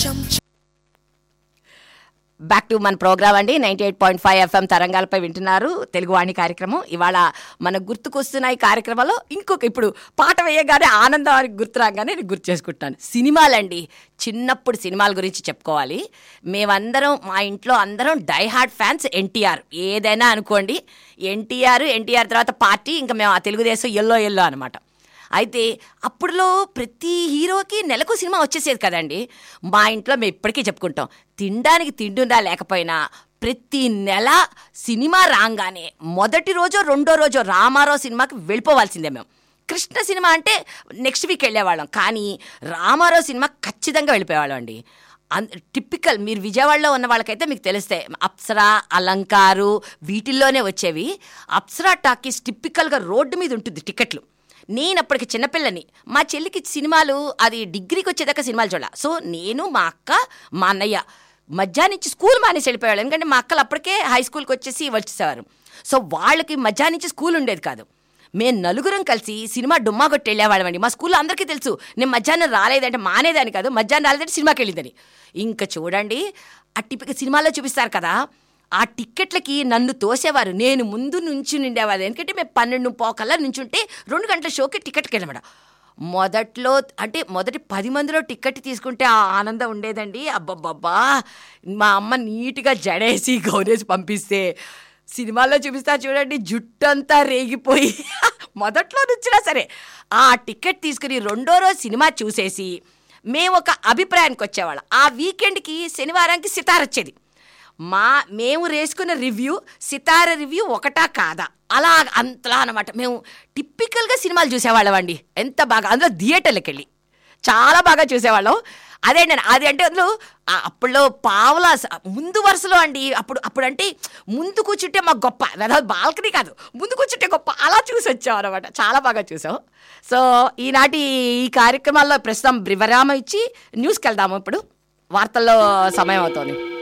Back to మన programme అండి. 98.5 FM తరంగాలపై వింటున్నారు తెలుగువాణి కార్యక్రమం. ఇవాళ మనకు గుర్తుకొస్తున్న ఈ కార్యక్రమంలో ఇప్పుడు పాట వేయగానే ఆనందానికి గుర్తురాగానే నేను గుర్తు చేసుకుంటున్నాను సినిమాలండి. చిన్నప్పుడు సినిమాల గురించి చెప్పుకోవాలి. మేమందరం మా ఇంట్లో అందరం డై హార్డ్ ఫ్యాన్స్. ఎన్టీఆర్ ఏదైనా అనుకోండి, ఎన్టీఆర్ తర్వాత పార్టీ, ఇంకా మేము ఆ తెలుగుదేశం ఎల్లో అనమాట. అయితే అప్పుడులో ప్రతి హీరోకి నెలకు సినిమా వచ్చేసేది కదండి. మా ఇంట్లో మేము ఇప్పటికీ చెప్పుకుంటాం, తినడానికి తిండుందా లేకపోయినా ప్రతి నెల సినిమా రాగానే మొదటి రోజో రెండో రోజో రామారావు సినిమాకి వెళ్ళిపోవాల్సిందే. మేము కృష్ణ సినిమా అంటే నెక్స్ట్ వీక్ వెళ్ళేవాళ్ళం, కానీ రామారావు సినిమా ఖచ్చితంగా వెళ్ళిపోయేవాళ్ళం అండి. టిపికల్ మీరు విజయవాడలో ఉన్న వాళ్ళకైతే మీకు తెలిస్తే అప్సరా, అలంకారు వీటిల్లోనే వచ్చేవి. అప్సరా టాకీస్ టిపికల్గా రోడ్డు మీద ఉంటుంది టికెట్లు. నేను అప్పటికి చిన్నపిల్లని, మా చెల్లికి సినిమాలు అది డిగ్రీకి వచ్చేదాకా సినిమాలు చూడాలి. సో నేను, మా అక్క, మా అన్నయ్య మధ్యాహ్నం నుంచి స్కూల్ మానేసి వెళ్ళిపోయేవాళ్ళు. ఎందుకంటే మా అక్కలు అప్పటికే హై స్కూల్కి వచ్చేసేవారు. సో వాళ్ళకి మధ్యాహ్నం నుంచి స్కూల్ ఉండేది కాదు. మేము నలుగురం కలిసి సినిమా డుమ్మా కొట్టి వెళ్ళేవాళ్ళమండి. మా స్కూల్లో అందరికీ తెలుసు నేను మధ్యాహ్నం రాలేదంటే మానేదాన్ని కాదు, మధ్యాహ్నం రాలేదంటే సినిమాకి వెళ్ళిందని. ఇంకా చూడండి, ఆ టిపిక సినిమాలో చూపిస్తారు కదా, ఆ టిక్కెట్లకి నన్ను తోసేవారు. నేను ముందు నుంచి నిండేవాళ్ళు. ఎందుకంటే మేము 12:15 నుంచుంటే 2 గంటల షోకి టికెట్కి వెళ్ళమడ. మొదట్లో అంటే మొదటి 10 మందిలో టికెట్ తీసుకుంటే ఆ ఆనందం ఉండేదండి. అబ్బబ్బబ్బా, మా అమ్మ నీట్గా జడేసి గౌనేసి పంపిస్తే సినిమాల్లో చూపిస్తా చూడండి, జుట్టంతా రేగిపోయి మొదట్లో నుంచినా సరే ఆ టికెట్ తీసుకుని రెండో రోజు సినిమా చూసేసి మేము ఒక అభిప్రాయానికి వచ్చేవాళ్ళం. ఆ వీకెండ్కి శనివారానికి సితార్ వచ్చేది. మేము వేసుకున్న రివ్యూ సితార రివ్యూ ఒకటా కాదా అలా అంతలా అనమాట. మేము టిపికల్గా సినిమాలు చూసేవాళ్ళం అండి. ఎంత బాగా, అందులో థియేటర్లకు వెళ్ళి చాలా బాగా చూసేవాళ్ళం. అదేండి, అది అంటే అందులో అప్పుడులో పావులా ముందు వరుసలో అండి. అప్పుడు అంటే ముందు కూర్చుంటే మాకు గొప్ప, అதாவது బాల్కనీ కాదు, ముందు కూర్చుంటే గొప్ప, అలా చూసి వచ్చాం అనమాట. చాలా బాగా చూసాం. సో ఈనాటి ఈ కార్యక్రమాల్లో ప్రస్తుతం విరామం ఇచ్చి న్యూస్కి వెళ్దాము. ఇప్పుడు వార్తల్లో సమయం అవుతుంది.